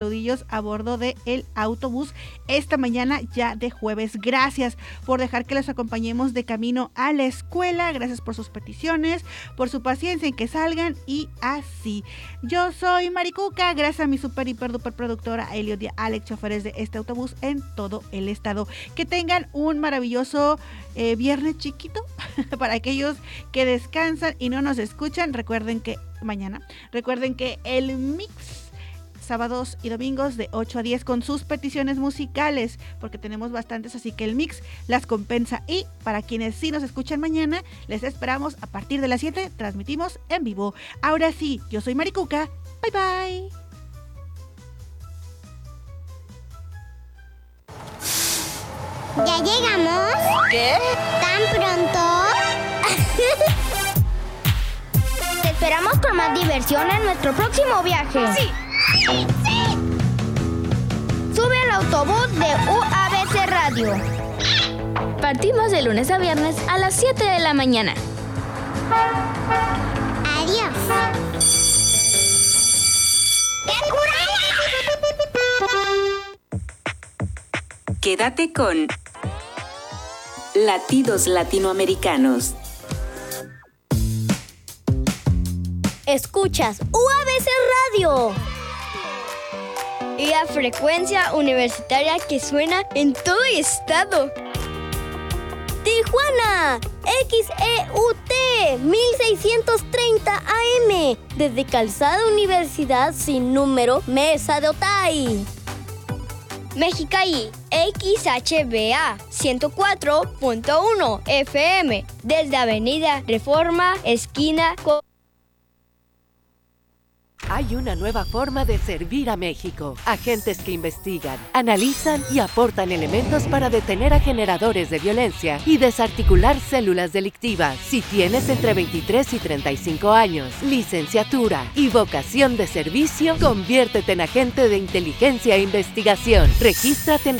saludillos a bordo de el autobús esta mañana ya de jueves. Gracias por dejar que los acompañemos de camino a la escuela, gracias por sus peticiones, por su paciencia en que salgan y así. Yo soy Maricuca, gracias a mi super hiper duper productora Eliot y a Alex, choferes de este autobús en todo el estado. Que tengan un maravilloso viernes chiquito para aquellos que descansan y no nos escuchan. Recuerden que el mix sábados y domingos de 8 a 10 con sus peticiones musicales, porque tenemos bastantes, así que el mix las compensa. Y para quienes sí nos escuchan mañana, les esperamos a partir de las 7, transmitimos en vivo. Ahora sí, yo soy Maricuca, bye bye. ¿Ya llegamos? ¿Qué? ¿Tan pronto? Te esperamos con más diversión en nuestro próximo viaje. ¡Sí! ¡Sí! ¡Sí! Sube al autobús de UABC Radio. Partimos de lunes a viernes a las 7 de la mañana. Adiós. Quédate con Latidos Latinoamericanos. Escuchas UABC Radio. Y la frecuencia universitaria que suena en todo el estado. Tijuana, XEUT 1630 AM, desde Calzada Universidad sin número, Mesa de Otay. Mexicali, XHBA 104.1 FM, desde Avenida Reforma, esquina con... Hay una nueva forma de servir a México. Agentes que investigan, analizan y aportan elementos para detener a generadores de violencia y desarticular células delictivas. Si tienes entre 23 y 35 años, licenciatura y vocación de servicio, conviértete en agente de inteligencia e investigación. Regístrate en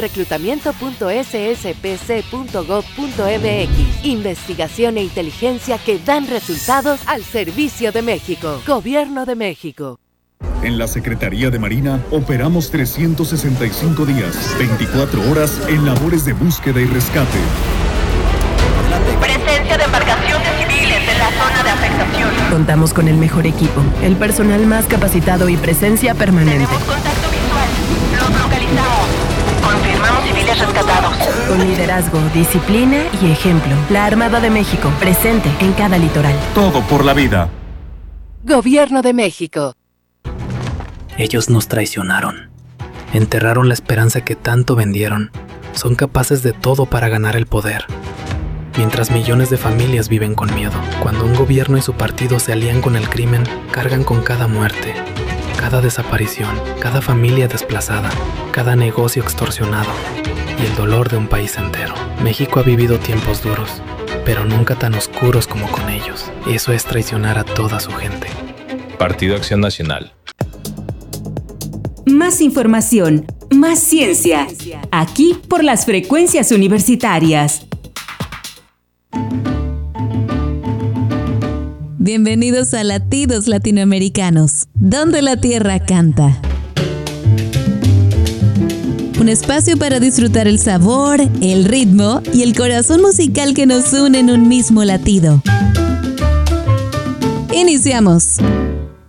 reclutamiento.sspc.gov.mx. Investigación e inteligencia que dan resultados al servicio de México. Gobierno de México. En la Secretaría de Marina operamos 365 días, 24 horas en labores de búsqueda y rescate. Presencia de embarcaciones civiles en la zona de afectación. Contamos con el mejor equipo, el personal más capacitado y presencia permanente. Tenemos contacto visual. Los localizamos. Confirmamos civiles rescatados. Con liderazgo, disciplina y ejemplo. La Armada de México, presente en cada litoral. Todo por la vida. Gobierno de México. Ellos nos traicionaron. Enterraron la esperanza que tanto vendieron. Son capaces de todo para ganar el poder. Mientras millones de familias viven con miedo. Cuando un gobierno y su partido se alían con el crimen, cargan con cada muerte, cada desaparición, cada familia desplazada, cada negocio extorsionado y el dolor de un país entero. México ha vivido tiempos duros, pero nunca tan oscuros como con ellos. Eso es traicionar a toda su gente. Partido Acción Nacional. Más información, más ciencia. Aquí por las frecuencias universitarias. Bienvenidos a Latidos Latinoamericanos, donde la tierra canta. Un espacio para disfrutar el sabor, el ritmo y el corazón musical que nos une en un mismo latido. Iniciamos.